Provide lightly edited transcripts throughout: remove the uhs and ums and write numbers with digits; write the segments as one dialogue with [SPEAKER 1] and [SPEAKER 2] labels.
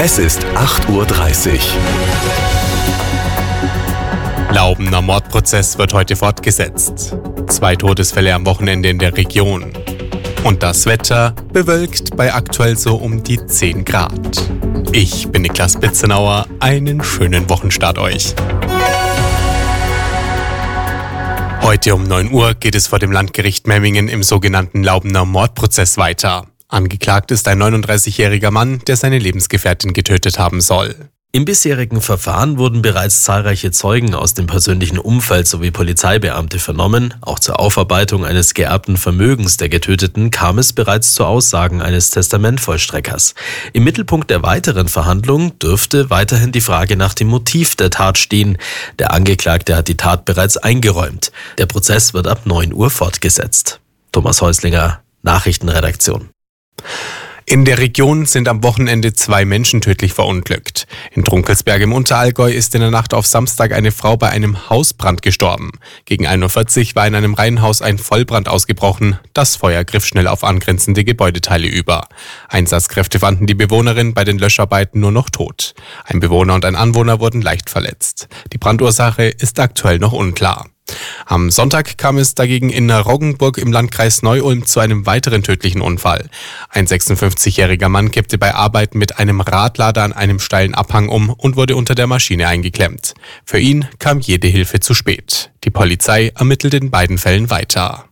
[SPEAKER 1] Es ist 8:30 Uhr.
[SPEAKER 2] Laubener Mordprozess wird heute fortgesetzt. 2 Todesfälle am Wochenende in der Region. Und das Wetter bewölkt bei aktuell so um die 10 Grad. Ich bin Niklas Bitzenauer. Einen schönen Wochenstart euch. Heute um 9 Uhr geht es vor dem Landgericht Memmingen im sogenannten Laubener Mordprozess weiter. Angeklagt ist ein 39-jähriger Mann, der seine Lebensgefährtin getötet haben soll.
[SPEAKER 3] Im bisherigen Verfahren wurden bereits zahlreiche Zeugen aus dem persönlichen Umfeld sowie Polizeibeamte vernommen. Auch zur Aufarbeitung eines geerbten Vermögens der Getöteten kam es bereits zu Aussagen eines Testamentvollstreckers. Im Mittelpunkt der weiteren Verhandlung dürfte weiterhin die Frage nach dem Motiv der Tat stehen. Der Angeklagte hat die Tat bereits eingeräumt. Der Prozess wird ab 9 Uhr fortgesetzt. Thomas Häuslinger, Nachrichtenredaktion.
[SPEAKER 2] In der Region sind am Wochenende 2 Menschen tödlich verunglückt. In Trunkelsberg im Unterallgäu ist in der Nacht auf Samstag eine Frau bei einem Hausbrand gestorben. Gegen 1:40 Uhr war in einem Reihenhaus ein Vollbrand ausgebrochen. Das Feuer griff schnell auf angrenzende Gebäudeteile über. Einsatzkräfte fanden die Bewohnerin bei den Löscharbeiten nur noch tot. Ein Bewohner und ein Anwohner wurden leicht verletzt. Die Brandursache ist aktuell noch unklar. Am Sonntag kam es dagegen in Roggenburg im Landkreis Neu-Ulm zu einem weiteren tödlichen Unfall. Ein 56-jähriger Mann kippte bei Arbeiten mit einem Radlader an einem steilen Abhang um und wurde unter der Maschine eingeklemmt. Für ihn kam jede Hilfe zu spät. Die Polizei ermittelt in beiden Fällen weiter.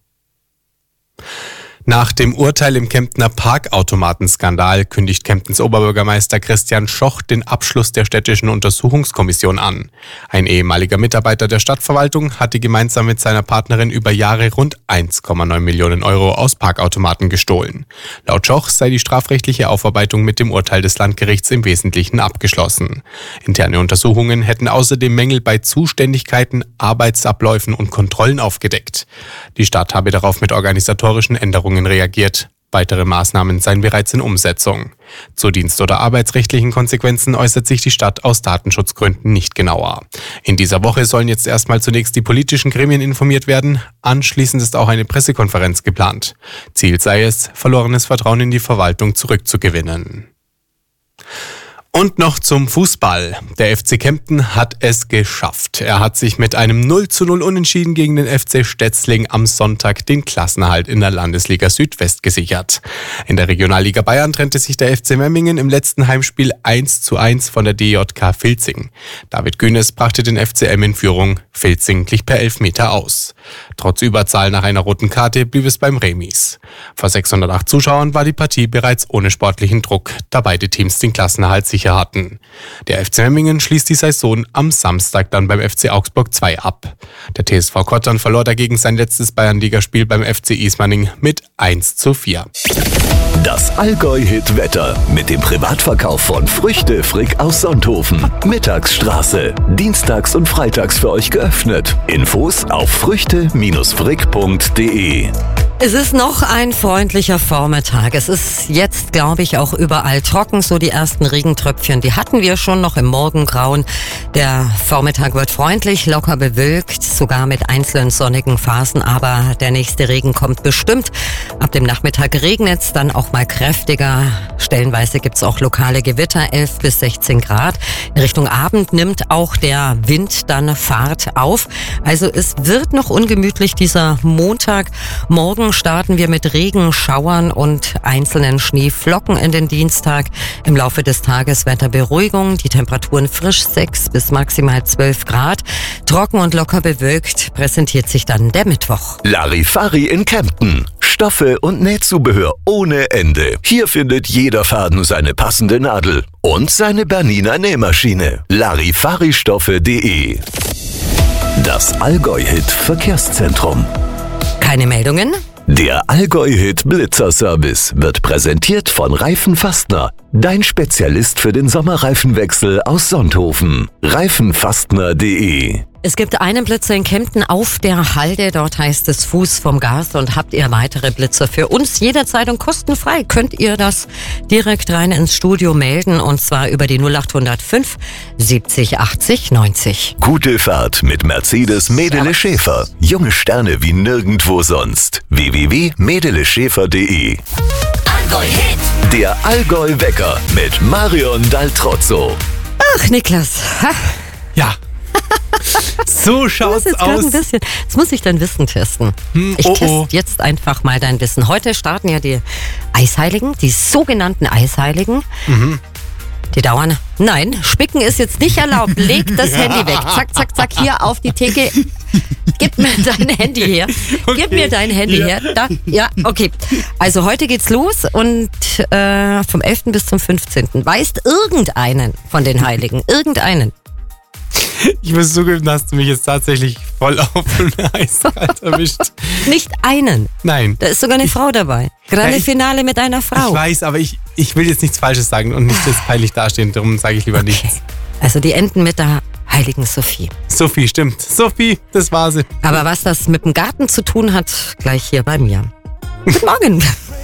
[SPEAKER 2] Nach dem Urteil im Kemptener Parkautomatenskandal kündigt Kemptens Oberbürgermeister Christian Schoch den Abschluss der städtischen Untersuchungskommission an. Ein ehemaliger Mitarbeiter der Stadtverwaltung hatte gemeinsam mit seiner Partnerin über Jahre rund 1,9 Millionen Euro aus Parkautomaten gestohlen. Laut Schoch sei die strafrechtliche Aufarbeitung mit dem Urteil des Landgerichts im Wesentlichen abgeschlossen. Interne Untersuchungen hätten außerdem Mängel bei Zuständigkeiten, Arbeitsabläufen und Kontrollen aufgedeckt. Die Stadt habe darauf mit organisatorischen Änderungen reagiert. Weitere Maßnahmen seien bereits in Umsetzung. Zu dienst- oder arbeitsrechtlichen Konsequenzen äußert sich die Stadt aus Datenschutzgründen nicht genauer. In dieser Woche sollen jetzt erstmal zunächst die politischen Gremien informiert werden. Anschließend ist auch eine Pressekonferenz geplant. Ziel sei es, verlorenes Vertrauen in die Verwaltung zurückzugewinnen. Und noch zum Fußball. Der FC Kempten hat es geschafft. Er hat sich mit einem 0:0 Unentschieden gegen den FC Stetzling am Sonntag den Klassenerhalt in der Landesliga Südwest gesichert. In der Regionalliga Bayern trennte sich der FC Memmingen im letzten Heimspiel 1:1 von der DJK Vilzing. David Günes brachte den FCM in Führung. Vilzing glich per Elfmeter aus. Trotz Überzahl nach einer roten Karte blieb es beim Remis. Vor 608 Zuschauern war die Partie bereits ohne sportlichen Druck, da beide Teams den Klassenerhalt sicher hatten. Der FC Memmingen schließt die Saison am Samstag dann beim FC Augsburg 2 ab. Der TSV Kottern verlor dagegen sein letztes Bayernligaspiel beim FC Ismaning mit 1:4.
[SPEAKER 1] Das Allgäu-Hit-Wetter mit dem Privatverkauf von Früchte Frick aus Sonthofen. Mittagsstraße. Dienstags und freitags für euch geöffnet. Infos auf früchte-frick.de.
[SPEAKER 4] Es ist noch ein freundlicher Vormittag. Es ist jetzt, glaube ich, auch überall trocken. So die ersten Regentröpfchen, die hatten wir schon noch im Morgengrauen. Der Vormittag wird freundlich, locker bewölkt, sogar mit einzelnen sonnigen Phasen. Aber der nächste Regen kommt bestimmt. Ab dem Nachmittag regnet es dann auch mal kräftiger. Stellenweise gibt es auch lokale Gewitter, 11 bis 16 Grad. In Richtung Abend nimmt auch der Wind dann Fahrt auf. Also es wird noch ungemütlich dieser Montag. Morgen starten wir mit Regenschauern und einzelnen Schneeflocken in den Dienstag. Im Laufe des Tages Wetterberuhigung, die Temperaturen frisch 6 bis maximal 12 Grad. Trocken und locker bewölkt präsentiert sich dann der Mittwoch.
[SPEAKER 1] Larifari in Kempten. Stoffe und Nähzubehör ohne Ende. Hier findet jeder Faden seine passende Nadel und seine Bernina Nähmaschine. Larifaristoffe.de. Das Allgäu-Hit Verkehrszentrum.
[SPEAKER 4] Keine Meldungen?
[SPEAKER 1] Der Allgäu-Hit Blitzer-Service wird präsentiert von Reifenfastner, dein Spezialist für den Sommerreifenwechsel aus Sonthofen. Reifenfastner.de.
[SPEAKER 4] Es gibt einen Blitzer in Kempten auf der Halde, dort heißt es Fuß vom Gas, und habt ihr weitere Blitzer für uns jederzeit und kostenfrei, könnt ihr das direkt rein ins Studio melden, und zwar über die 0805 70 80 90.
[SPEAKER 1] Gute Fahrt mit Mercedes Medele Schäfer. Junge Sterne wie nirgendwo sonst. www.medeleschäfer.de. Allgäu-Hit. Der Allgäu-Wecker mit Marion Daltrozzo.
[SPEAKER 4] Ach, Niklas. Ha.
[SPEAKER 2] Ja. So schaut's aus.
[SPEAKER 4] Jetzt muss ich dein Wissen testen. Ich teste jetzt einfach mal dein Wissen. Heute starten ja die Eisheiligen, die sogenannten Eisheiligen. Die dauern. Nein, Spicken ist jetzt nicht erlaubt. Leg das Handy weg. Zack, zack, zack, hier auf die Theke. Gib mir dein Handy her. Gib mir dein Handy her. Da. Ja, okay. Also heute geht's los und vom 11. bis zum 15. Weißt irgendeinen von den Heiligen? Irgendeinen?
[SPEAKER 2] Ich muss zugeben, hast du mich jetzt tatsächlich voll auf den Eiskalt erwischt.
[SPEAKER 4] Nicht einen?
[SPEAKER 2] Nein.
[SPEAKER 4] Da ist sogar eine Frau dabei. Grande Finale mit einer Frau.
[SPEAKER 2] Ich weiß, aber ich will jetzt nichts Falsches sagen und nicht jetzt peinlich dastehen, darum sage ich lieber nichts.
[SPEAKER 4] Also die enden mit der heiligen Sophie.
[SPEAKER 2] Sophie, stimmt. Sophie, das war sie.
[SPEAKER 4] Aber was das mit dem Garten zu tun hat, gleich hier bei mir. Guten Morgen.